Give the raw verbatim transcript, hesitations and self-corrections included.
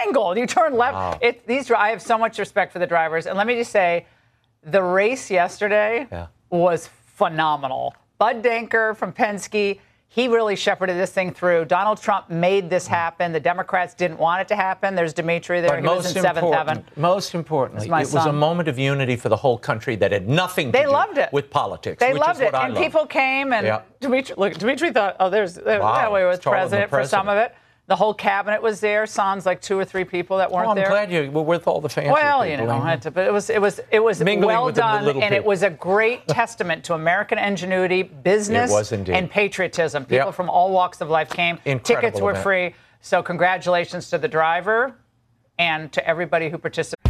angle. You turn left. Wow. It, these, I have so much respect for the drivers. And let me just say, the race yesterday yeah. was phenomenal. Bud Denker from Penske, he really shepherded this thing through. Donald Trump made this happen. The Democrats didn't want it to happen. There's Dimitri there. But he most was in seventh heaven. Most importantly, my it son. was a moment of unity for the whole country that had nothing to they do loved it. with politics. They which loved is it. what I And love. people came, and Yeah. Dimitri, look, Dimitri thought, oh, there's, there's Wow. that way was It's taller than president the for some of president. it. The whole cabinet was there. Sans like two or three people that weren't Oh, I'm there. glad you were with all the fancy Well, you people. know, ain't I had to, but it was it was it was Mingling well with the done, little and it people. was a great testament to American ingenuity, business, It was indeed. and patriotism. People Yep. from all walks of life came. Incredible Tickets were event. free. So congratulations to the driver and to everybody who participated.